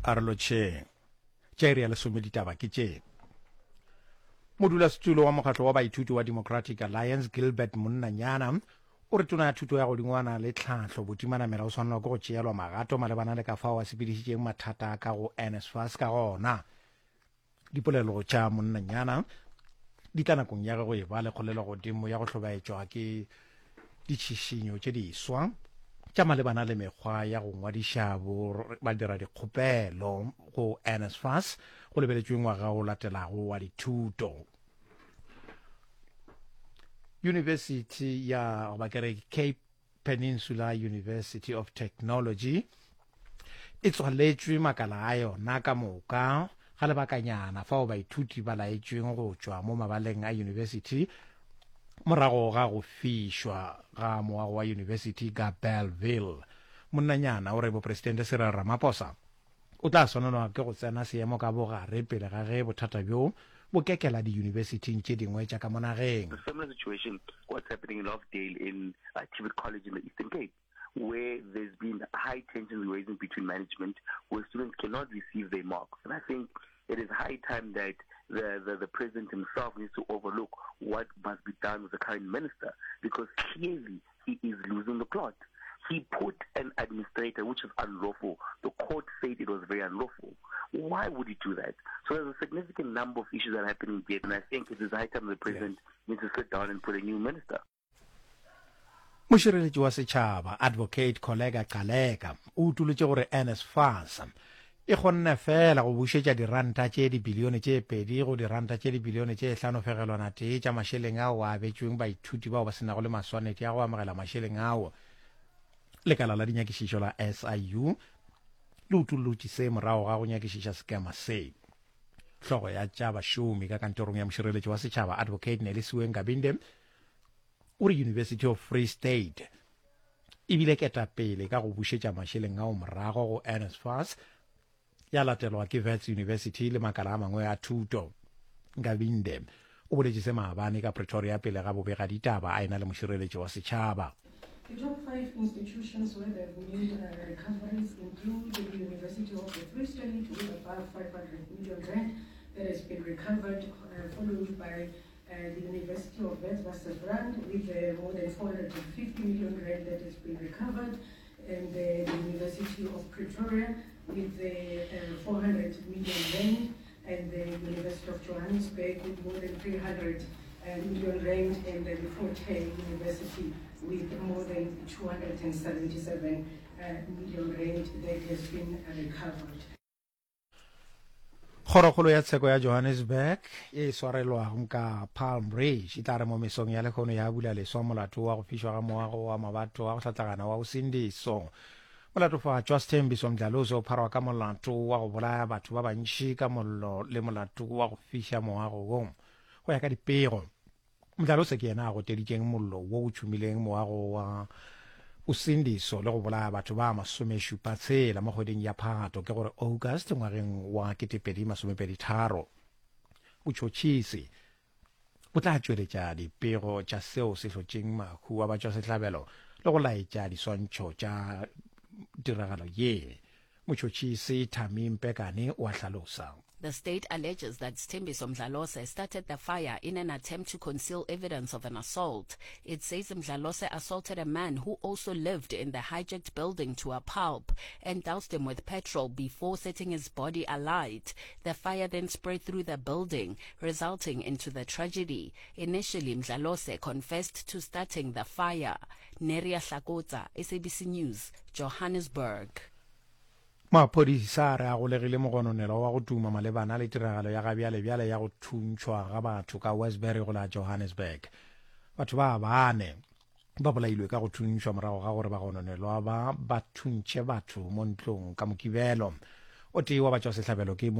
arolotšheng tšairi ya lesome ditaba ke tše modulasetulo wa mokgatlo wa baithuti wa Democratic Alliance Gilbert Munnanyana o re tona ya thuto ya godingwana le tlhahlo botimanamela o swanelwa ke go tšeelwa magato malebana le ka fao a sepedišitšeng mathata ka go NSFAS ka gona dipolelo tša Munnanyana di tla nakong ya go e ba le kgolelo godimo ya go hlobaetšwa ke ditšhišinyo tše diswa tša malebana le mekgwa ya go ngwadiša badira dikgopelo go NSFAS go lebeletšwe ngwaga o latelago wa dithuto University ya bakere Cape Peninsula University of Technology e tswaletšwe makala a yona ka moka ga lebakanyana fao baithuti ba laetšweng go tšwa mo mabaleng a university morago ga go fišwa ga moago wa university ka Bellville Munnanyana o re bopresidente Cyril Ramaphosa o tla swanelwa ke go tsena seemo ka bogare pele ga ge bothata bjo bo kekela di-university tše dingwe tša ka monageng. A similar situation what's happening in Lovedale in Tibet College in the Eastern Cape, where there's been high tensions rising between management, where students cannot receive their marks. And I think it is high time that the president himself needs to overlook what must be done with the current minister, because clearly he is losing the plot. He put an administrator, which is unlawful. The court said it was very unlawful. Why would he do that? So there's a significant number of issues that are happening here, and I think it is high time the president needs to sit down and put a new minister. Mošireletši wa setšhaba advocate Koleka Gcaleka o utolotše gore NSFAS e kgonne fela go bušetša diranta tše dibilione tše pedi go diranta tše dibilione tše 5.1 tša mašeleng ao a betšweng baithuti bao ba senago le maswanete ya go amogela mašeleng ao lekala la dinyakišišo la SIU le utolotše se morago ga go nyakišiša sekema se hlogo ya tša bašomi ka kantorong ya mošireletši wa setšhaba advocate Nelisiwe Ngabinde o re University of Free State e bile ketapele ka go bušetša mašeleng ao morago go NSFAS ya latelwa ke Wits University le makala a mangwe a thuto Ngabinde o boletše se maabane ka Pretoria pele ga bobega ditaba a ena le mošireletši wa setšhaba. The top 5 institutions where there have been recoveries include the University of the Free State with above 500 million rand that has been recovered, followed by the University of Witwatersrand with more than 450 million rand that has been recovered, and the University of Pretoria with 400 million rand, and the University of Johannesburg with more than 300 million rand, and the Fort Hare University with more than 277 million rand that has been recovered. Kgorokgolo ya tsheko ya Johannesburg e swarelwang ka Palm Ridge e tla re mo mesong ya lekgono ya bula leswa molato wa go fišwa ga moago wa mabato wa go hlatlagana wa bosendiso molatofatšwa Sthembiso Mdlalozi o pharwa ka molato wa go bolaya batho ba bantši ka mollo le molato wa go fiša moago go ya ka dipego Mdlalozi ke yena a go teditšeng mollo wo o tšhumileng moago wa bosendiso le go bolaya batho ba 76 mo kgweding ya Phato ke gore August ngwageng wa 2023 botšhotšhisi bo tla tšweletša dipego tša seo se hlotšeng mahu wa batšwa sehlabelo le go laetša diswantšho tša tiragalo ye motšhotšhisi Thami Mpekane o a hlalosa. The state alleges that Sthembiso Mdlalose started the fire in an attempt to conceal evidence of an assault. It says Mdlalose assaulted a man who also lived in the hijacked building to a pulp and doused him with petrol before setting his body alight. The fire then spread through the building, resulting into the tragedy. Initially, Mdlalose confessed to starting the fire. Neria Hlakotza, SABC News, Johannesburg. Maphodisa a re a golegile mogononelo wa go tuma malebana le tiragalo ya gabjale ya go thuntšhwa ga batho ka Westbury go la Johannesburg. Batho ba bane ba bolailwe ka go thuntšhwa morago ga gore bagononelwa ba thuntše batho mo ntlong ka mokibelo o tee wa batšwa sehlabelo ke